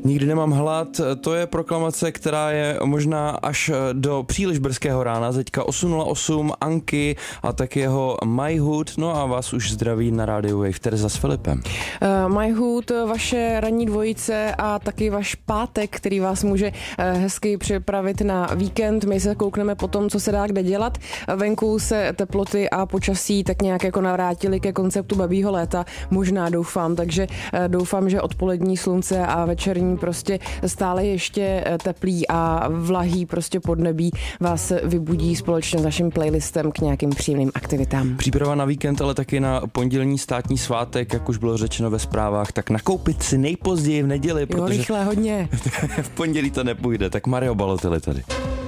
Nikdy nemám hlad, to je proklamace, která je možná až do příliš brzkého rána. Teďka 8:08, Anky a tak jeho My Hood. No a vás už zdraví na rádiu Wave Tereza s Filipem. My Hood, vaše ranní dvojice a taky váš pátek, který vás může hezky připravit na víkend. My se koukneme po tom, co se dá kde dělat. Venku se teploty a počasí tak nějak jako navrátili ke konceptu babího léta. Možná doufám, takže doufám, že odpolední slunce a večerní prostě stále ještě teplý a vlahý prostě podnebí vás vybudí společně s naším playlistem k nějakým příjemným aktivitám. Příprava na víkend, ale taky na pondělní státní svátek, jak už bylo řečeno ve zprávách, tak nakoupit si nejpozději v neděli, protože rychle, hodně. v pondělí to nepůjde. Tak Mario Balotelli tady.